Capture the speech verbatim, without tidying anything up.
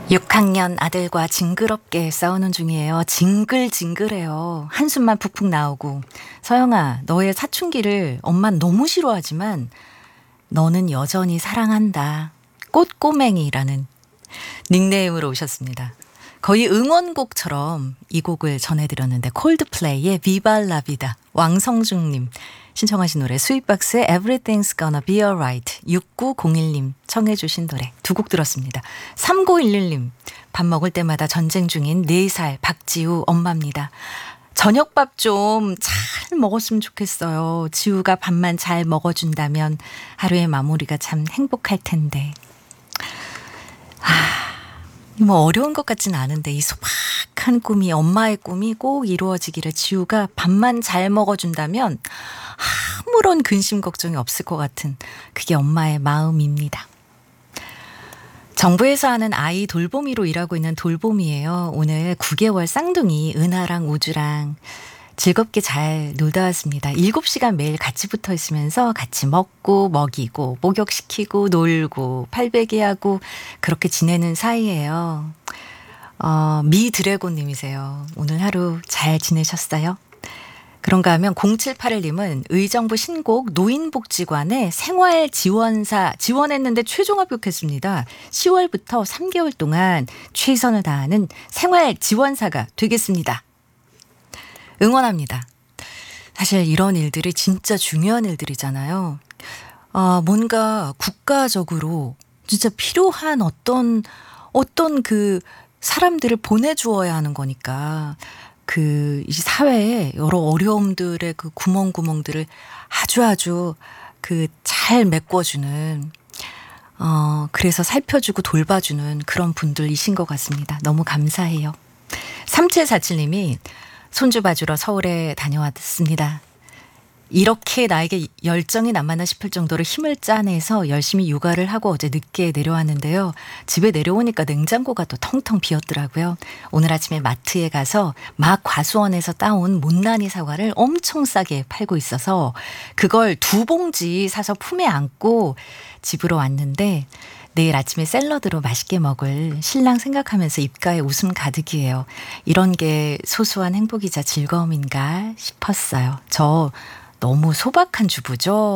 육 학년 아들과 징그럽게 싸우는 중이에요. 징글징글해요. 한숨만 푹푹 나오고. 서영아, 너의 사춘기를 엄만 너무 싫어하지만 너는 여전히 사랑한다. 꽃꼬맹이라는 닉네임으로 오셨습니다. 거의 응원곡처럼 이 곡을 전해드렸는데 콜드플레이의 비바 라 비다, 왕성중님 신청하신 노래, 스윗박스의 Everything's Gonna Be Alright, 육구공일님 청해 주신 노래 두 곡 들었습니다. 삼구일일님 밥 먹을 때마다 전쟁 중인 네 살 박지우 엄마입니다. 저녁밥 좀 잘 먹었으면 좋겠어요. 지우가 밥만 잘 먹어준다면 하루의 마무리가 참 행복할 텐데. 아, 뭐 어려운 것 같진 않은데 이 소박한 꿈이, 엄마의 꿈이 꼭 이루어지기를, 지우가 밥만 잘 먹어준다면 아무런 근심 걱정이 없을 것 같은, 그게 엄마의 마음입니다. 정부에서 하는 아이 돌보미로 일하고 있는 돌봄이에요. 오늘 구 개월 쌍둥이 은하랑 우주랑 즐겁게 잘 놀다 왔습니다. 일곱 시간 매일 같이 붙어 있으면서 같이 먹고 먹이고 목욕시키고 놀고 팔베개하고 그렇게 지내는 사이예요. 어, 미 드래곤님이세요. 오늘 하루 잘 지내셨어요? 그런가 하면 공칠팔일님은 의정부 신곡 노인복지관에 생활지원사 지원했는데 최종 합격했습니다. 시월부터 삼 개월 동안 최선을 다하는 생활지원사가 되겠습니다. 응원합니다. 사실 이런 일들이 진짜 중요한 일들이잖아요. 아, 뭔가 국가적으로 진짜 필요한 어떤 어떤 그 사람들을 보내주어야 하는 거니까, 그 이 사회에 여러 어려움들의 그 구멍구멍들을 아주 아주 그 잘 메꿔주는, 어 그래서 살펴주고 돌봐주는 그런 분들이신 것 같습니다. 너무 감사해요. 삼칠사칠님이 손주 봐주러 서울에 다녀왔습니다. 이렇게 나에게 열정이 남았나 싶을 정도로 힘을 짜내서 열심히 육아를 하고 어제 늦게 내려왔는데요. 집에 내려오니까 냉장고가 또 텅텅 비었더라고요. 오늘 아침에 마트에 가서 막 과수원에서 따온 못난이 사과를 엄청 싸게 팔고 있어서 그걸 두 봉지 사서 품에 안고 집으로 왔는데, 내일 아침에 샐러드로 맛있게 먹을 신랑 생각하면서 입가에 웃음 가득이에요. 이런 게 소소한 행복이자 즐거움인가 싶었어요. 저 너무 소박한 주부죠.